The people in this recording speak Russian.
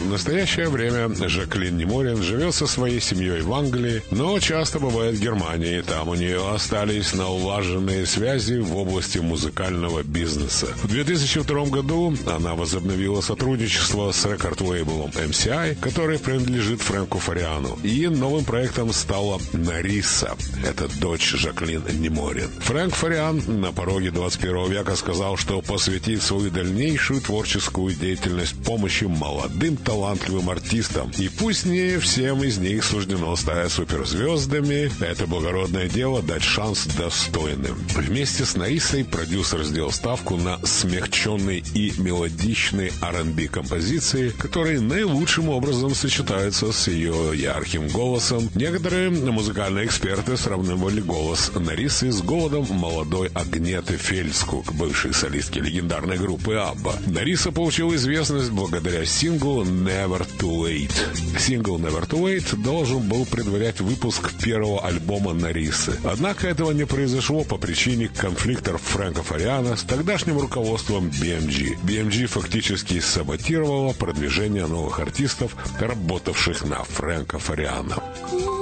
В настоящее время Жаклин Неморин живет со своей семьей в Англии, но часто бывает в Германии. Там у нее остались налаженные связи в области музыкального бизнеса. В 2002 году она возобновила сотрудничество с рекорд-лейблом MCI, который принадлежит Фрэнку Фариану. И новым проектом стала Нариса. Это дочь Жаклин Неморин. Фрэнк Фариан на пороге 21 века сказал, что посвятит свою дальнейшую творческую деятельность помощи молодым талантливым артистам. И пусть не всем из них суждено стать суперзвездами, это благородное дело дать шанс достойным. Вместе с Нарисой продюсер сделал ставку на смягченные и мелодичные R&B композиции, которые наилучшим образом сочетаются с ее ярким голосом. Некоторые музыкальные эксперты сравнивали голос Нарисы с голосом молодой Агнеты Фельдскук, бывшей солистки легендарной группы Абба. Нариса получила известность благодаря синглу «Never Too Late». Сингл «Never Too Late» должен был предварять выпуск первого альбома Нарисы. Однако этого не произошло по причине конфликтов Фрэнка Фариана с тогдашним руководством BMG. BMG фактически саботировало продвижение новых артистов, работавших на Фрэнка Фариана.